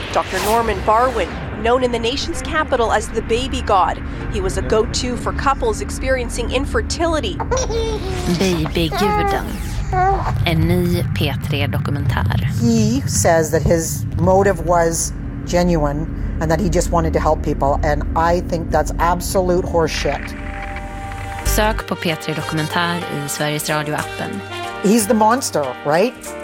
Dr. Norman Barwin, known in the nation's capital as the baby god, he was a go-to for couples experiencing infertility. Babyguden. En ny P3-dokumentär. He says that his motive was genuine and that he just wanted to help people, and I think that's absolute horseshit. Sök på P3 Dokumentär i Sveriges Radio-appen. He's the monster, right?